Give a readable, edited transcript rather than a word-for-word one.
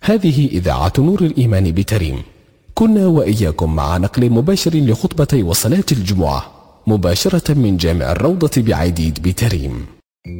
هذه إذاعة نور الإيمان بتريم. كنا وإياكم مع نقل مباشر لخطبتي وصلاة الجمعة مباشرة من جامع الروضة بعيديد بتريم.